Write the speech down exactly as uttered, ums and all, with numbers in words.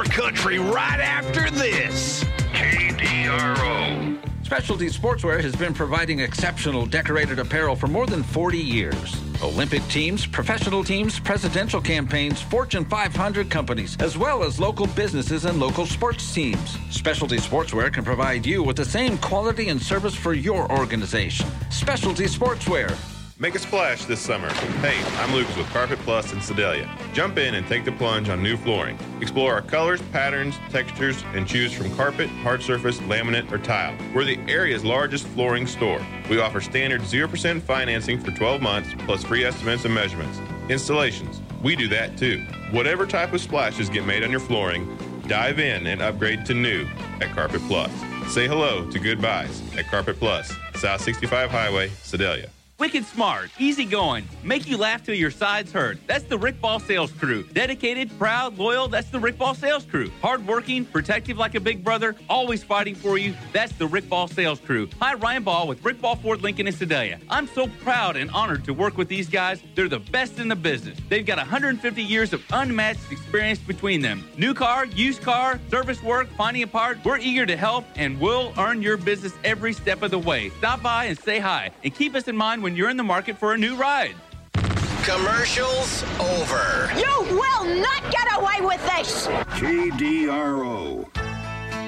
more country right after this. K D R O. Specialty Sportswear has been providing exceptional decorated apparel for more than forty years. Olympic teams, professional teams, presidential campaigns, Fortune five hundred companies, as well as local businesses and local sports teams. Specialty Sportswear can provide you with the same quality and service for your organization. Specialty Sportswear. Make a splash this summer. Hey, I'm Lucas with Carpet Plus in Sedalia. Jump in and take the plunge on new flooring. Explore our colors, patterns, textures, and choose from carpet, hard surface, laminate, or tile. We're the area's largest flooring store. We offer standard zero percent financing for twelve months, plus free estimates and measurements. Installations, we do that too. Whatever type of splashes get made on your flooring, dive in and upgrade to new at Carpet Plus. Say hello to goodbyes at Carpet Plus, South sixty-five Highway, Sedalia. Wicked smart, easy going, make you laugh till your sides hurt. That's the Rick Ball Sales Crew. Dedicated, proud, loyal, that's the Rick Ball Sales Crew. Hardworking, protective like a big brother, always fighting for you, that's the Rick Ball Sales Crew. Hi, Ryan Ball with Rick Ball Ford Lincoln in Sedalia. I'm so proud and honored to work with these guys. They're the best in the business. They've got one hundred fifty years of unmatched experience between them. New car, used car, service work, finding a part. We're eager to help and we'll earn your business every step of the way. Stop by and say hi and keep us in mind when you're in the market for a new ride. Commercials over. You will not get away with this. K D R O.